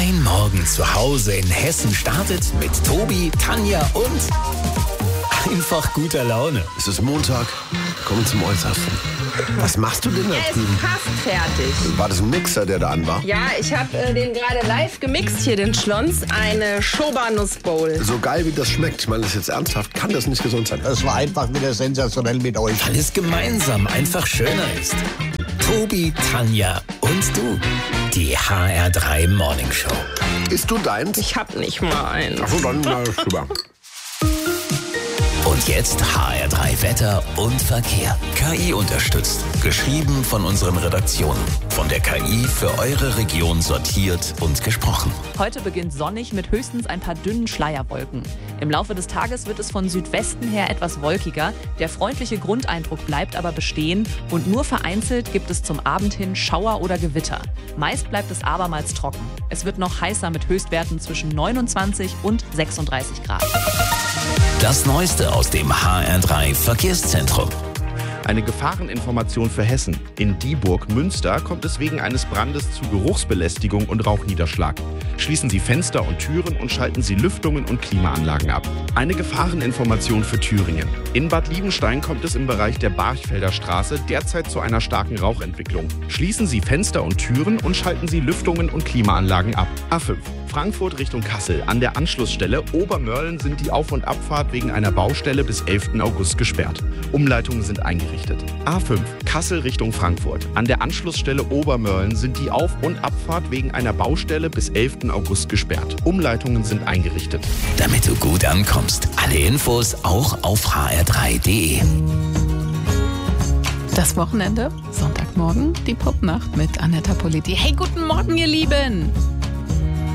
Dein Morgen zu Hause in Hessen startet mit Tobi, Tanja und einfach guter Laune. Es ist Montag, kommen zum Äußersten. Was machst du denn da Er ist drüben? fast fertig. War das ein Mixer, der da an war? Ja, ich habe den gerade live gemixt hier, den Schlons. Eine Schoba-Nussbowl. So geil wie das schmeckt, ich meine das jetzt ernsthaft, kann das nicht gesund sein. Es war einfach wieder sensationell mit euch. Weil es gemeinsam einfach schöner ist. Tobi, Tanja und du. Die HR3 Morning Show. Isst du deins? Ich hab nicht mal einen. Achso, dann super. Und jetzt HR3 Wetter und Verkehr. KI unterstützt. Geschrieben von unseren Redaktionen. Von der KI für eure Region sortiert und gesprochen. Heute beginnt sonnig mit höchstens ein paar dünnen Schleierwolken. Im Laufe des Tages wird es von Südwesten her etwas wolkiger. Der freundliche Grundeindruck bleibt aber bestehen und nur vereinzelt gibt es zum Abend hin Schauer oder Gewitter. Meist bleibt es abermals trocken. Es wird noch heißer mit Höchstwerten zwischen 29 und 36 Grad. Das Neueste aus dem HR3 Verkehrszentrum. Eine Gefahreninformation für Hessen. In Dieburg-Münster kommt es wegen eines Brandes zu Geruchsbelästigung und Rauchniederschlag. Schließen Sie Fenster und Türen und schalten Sie Lüftungen und Klimaanlagen ab. Eine Gefahreninformation für Thüringen. In Bad Liebenstein kommt es im Bereich der Barchfelder Straße derzeit zu einer starken Rauchentwicklung. Schließen Sie Fenster und Türen und schalten Sie Lüftungen und Klimaanlagen ab. A5. Frankfurt Richtung Kassel. An der Anschlussstelle Obermörlen sind die Auf- und Abfahrt wegen einer Baustelle bis 11. August gesperrt. Umleitungen sind eingerichtet. A5. Kassel Richtung Frankfurt. An der Anschlussstelle Obermörlen sind die Auf- und Abfahrt wegen einer Baustelle bis 11. August gesperrt. Umleitungen sind eingerichtet. Damit du gut ankommst. Alle Infos auch auf hr3.de. Das Wochenende, Sonntagmorgen, die Popnacht mit Anetta Politi. Hey, guten Morgen, ihr Lieben!